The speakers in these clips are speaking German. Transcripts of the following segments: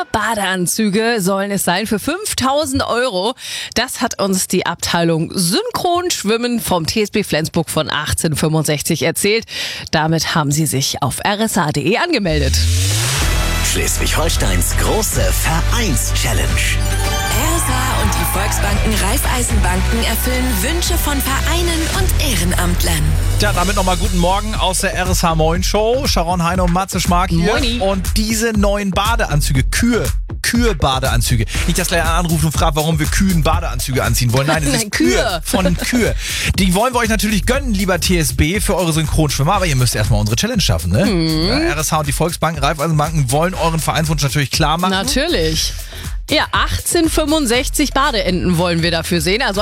Badeanzüge sollen es sein für 5.000 €. Das hat uns die Abteilung Synchronschwimmen vom TSB Flensburg von 1865 erzählt. Damit haben sie sich auf rsa.de angemeldet. Schleswig-Holsteins große Vereins-Challenge. RSA und die Volksbanken Raiffeisenbanken erfüllen Wünsche von Vereinen und Ehrenamtlern. Ja, damit nochmal guten Morgen aus der RSH Moin Show. Sharon Heine und Matze Schmark hier. Moini. Und diese neuen Badeanzüge, Kühe-Badeanzüge. Nicht, dass gleich einer anruft und fragt, warum wir Kühen Badeanzüge anziehen wollen. Nein, das ist Kühe von Kühe. Die wollen wir euch natürlich gönnen, lieber TSB, für eure Synchronschwimmer. Aber ihr müsst erstmal unsere Challenge schaffen, ne? Ja, RSH und die Volksbanken, Raiffeisenbanken wollen euren Vereinswunsch natürlich klar machen. Natürlich. Ja, 1865 Badeenten wollen wir dafür sehen. Also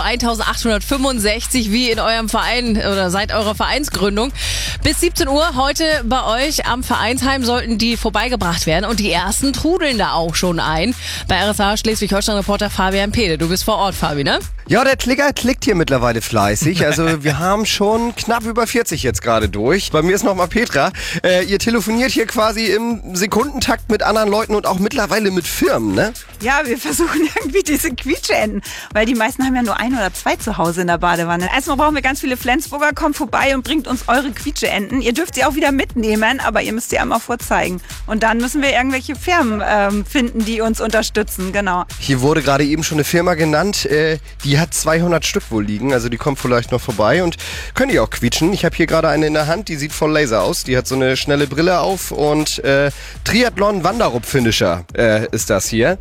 1865 wie in eurem Verein oder seit eurer Vereinsgründung. Bis 17 Uhr heute bei euch am Vereinsheim sollten die vorbeigebracht werden. Und die ersten trudeln da auch schon ein. Bei RSH Schleswig-Holstein-Reporter Fabian Pede. Du bist vor Ort, Fabi, ne? Ja, der Klicker klickt hier mittlerweile fleißig. Also wir haben schon knapp über 40 jetzt gerade durch. Bei mir ist nochmal Petra. Ihr telefoniert hier quasi im Sekundentakt mit anderen Leuten und auch mittlerweile mit Firmen, ne? Ja, wir versuchen irgendwie diese Quietscheenten, weil die meisten haben ja nur 1 oder 2 zu Hause in der Badewanne. Erstmal brauchen wir ganz viele Flensburger, kommt vorbei und bringt uns eure Quietscheenten. Ihr dürft sie auch wieder mitnehmen, aber ihr müsst sie einmal vorzeigen. Und dann müssen wir irgendwelche Firmen finden, die uns unterstützen, genau. Hier wurde gerade eben schon eine Firma genannt, die hat 200 Stück wohl liegen, also die kommt vielleicht noch vorbei und können die auch quietschen. Ich habe hier gerade eine in der Hand, die sieht voll Laser aus, die hat so eine schnelle Brille auf und Triathlon-Wanderrup-Finisher ist das hier.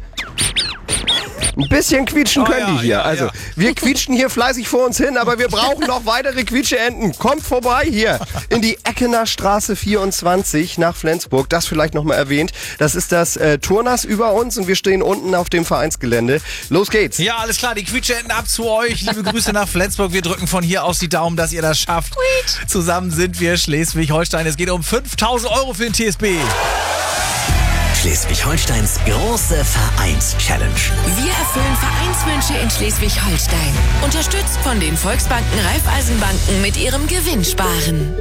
Ein bisschen quietschen können die hier. Ja. Also wir quietschen hier fleißig vor uns hin, aber wir brauchen noch weitere Quietscheenten. Kommt vorbei hier in die Eckener Straße 24 nach Flensburg. Das vielleicht nochmal erwähnt. Das ist das Turners über uns und wir stehen unten auf dem Vereinsgelände. Los geht's. Ja, alles klar, die Quietscheenten ab zu euch. Liebe Grüße nach Flensburg. Wir drücken von hier aus die Daumen, dass ihr das schafft. Zusammen sind wir Schleswig-Holstein. Es geht um 5.000 € für den TSB. Schleswig-Holsteins große Vereins-Challenge. Wir erfüllen Vereinswünsche in Schleswig-Holstein. Unterstützt von den Volksbanken Raiffeisenbanken mit ihrem Gewinnsparen.